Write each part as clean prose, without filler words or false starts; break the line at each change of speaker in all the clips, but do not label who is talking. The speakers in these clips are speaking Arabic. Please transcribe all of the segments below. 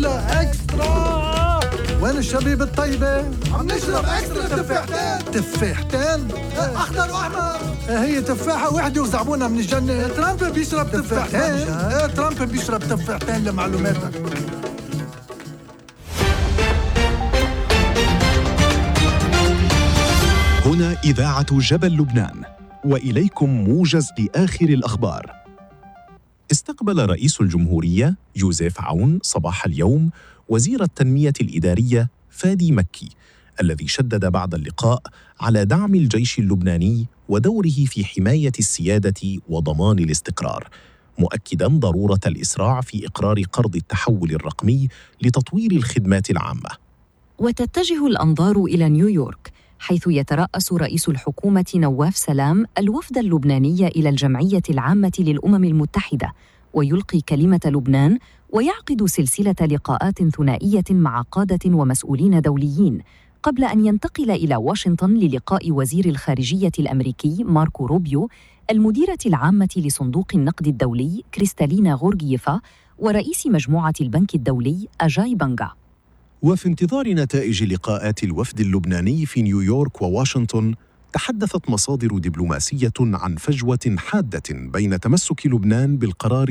أحلى إكسترا. وين الشبيب الطيبة؟
عم نشرب إكسترا تفاحتين.
تفاحتين؟
أخضر وأحمر.
هي تفاحة وحدة وزعبونها من الجنة. ترامب بيشرب تفاحتين. ترامب بيشرب تفاحتين لمعلوماتك.
هنا إذاعة جبل لبنان، وإليكم موجز لآخر الأخبار. استقبل رئيس الجمهورية جوزيف عون صباح اليوم وزير التنمية الإدارية فادي مكي، الذي شدد بعد اللقاء على دعم الجيش اللبناني ودوره في حماية السيادة وضمان الاستقرار، مؤكداً ضرورة الإسراع في إقرار قرض التحول الرقمي لتطوير الخدمات العامة.
وتتجه الأنظار إلى نيويورك، حيث يترأس رئيس الحكومة نواف سلام الوفد اللبناني إلى الجمعية العامة للأمم المتحدة، ويلقي كلمة لبنان ويعقد سلسلة لقاءات ثنائية مع قادة ومسؤولين دوليين، قبل أن ينتقل إلى واشنطن للقاء وزير الخارجية الأمريكي ماركو روبيو، المديرة العامة لصندوق النقد الدولي كريستالينا غورغييفا، ورئيس مجموعة البنك الدولي أجاي بانغا.
وفي انتظار نتائج لقاءات الوفد اللبناني في نيويورك وواشنطن، تحدثت مصادر دبلوماسية عن فجوة حادة بين تمسك لبنان بالقرار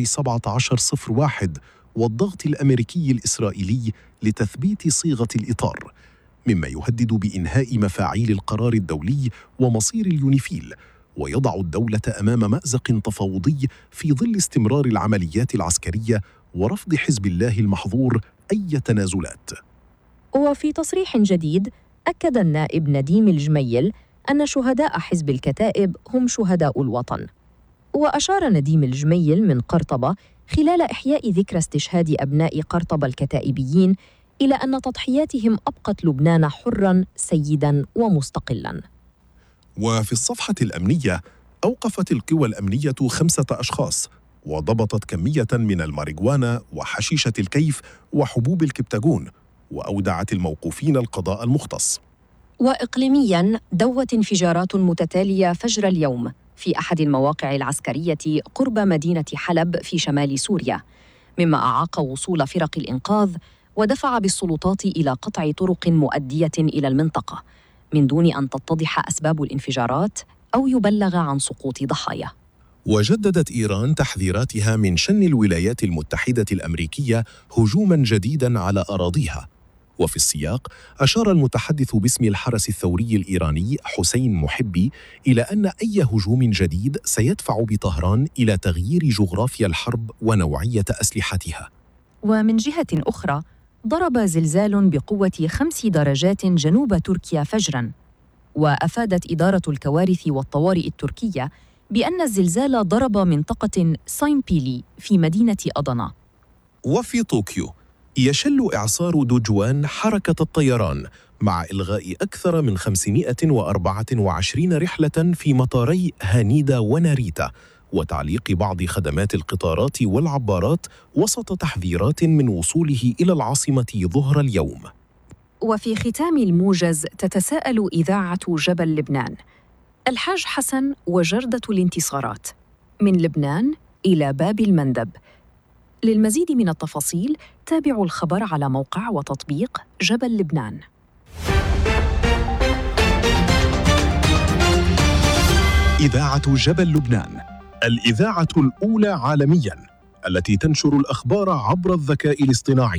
1701 والضغط الأمريكي الإسرائيلي لتثبيت صيغة الإطار، مما يهدد بإنهاء مفاعيل القرار الدولي ومصير اليونيفيل، ويضع الدولة أمام مأزق تفاوضي في ظل استمرار العمليات العسكرية ورفض حزب الله المحظور أي تنازلات.
وفي تصريح جديد، أكد النائب نديم الجميل أن شهداء حزب الكتائب هم شهداء الوطن. وأشار نديم الجميل من قرطبة خلال إحياء ذكرى استشهاد أبناء قرطبة الكتائبيين إلى أن تضحياتهم أبقت لبنان حراً سيداً ومستقلاً.
وفي الصفحة الأمنية، أوقفت القوى الأمنية 5 أشخاص وضبطت كمية من الماريجوانا وحشيشة الكيف وحبوب الكبتاجون، وأودعت الموقوفين القضاء المختص.
وإقليمياً، دوت انفجارات متتالية فجر اليوم في أحد المواقع العسكرية قرب مدينة حلب في شمال سوريا، مما أعاق وصول فرق الإنقاذ ودفع بالسلطات إلى قطع طرق مؤدية إلى المنطقة، من دون أن تتضح أسباب الانفجارات أو يبلغ عن سقوط ضحايا.
وجددت إيران تحذيراتها من شن الولايات المتحدة الأمريكية هجوماً جديداً على أراضيها. وفي السياق، أشار المتحدث باسم الحرس الثوري الإيراني حسين محبي إلى أن أي هجوم جديد سيدفع بطهران إلى تغيير جغرافيا الحرب ونوعية أسلحتها.
ومن جهة أخرى، ضرب زلزال بقوة 5 درجات جنوب تركيا فجراً، وأفادت إدارة الكوارث والطوارئ التركية بأن الزلزال ضرب منطقة ساينبيلي في مدينة أضنا.
وفي طوكيو، يشل إعصار دوجوان حركة الطيران مع إلغاء أكثر من 524 رحلة في مطاري هانيدا وناريتا، وتعليق بعض خدمات القطارات والعبارات وسط تحذيرات من وصوله إلى العاصمة ظهر اليوم.
وفي ختام الموجز، تتساءل إذاعة جبل لبنان: الحاج حسن وجردة الانتصارات، من لبنان إلى باب المندب. للمزيد من التفاصيل تابعوا الخبر على موقع وتطبيق جبل لبنان.
إذاعة جبل لبنان، الإذاعة الأولى عالمياً التي تنشر الأخبار عبر الذكاء الاصطناعي.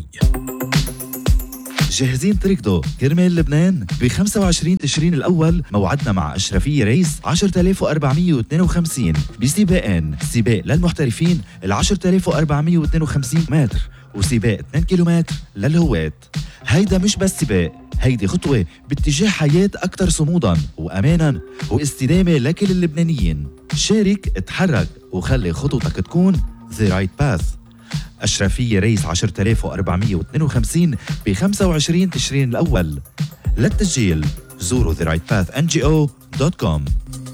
جاهزين تركضوا كرمال لبنان؟ ب 25 تشرين الأول موعدنا مع أشرفية ريس 10452 بسباقين: سباق للمحترفين 10452 متر، وسباق 2 كيلومتر للهواة. هيدا مش بس سباق، هيدي خطوة باتجاه حياة أكثر صموداً وأماناً واستدامة لكل اللبنانيين. شارك، اتحرك، وخلي خطوتك تكون The Right Path. أشرفية ريس 10452 ب 25 تشرين الأول. للتسجيل زوروا therightpathNGO.com.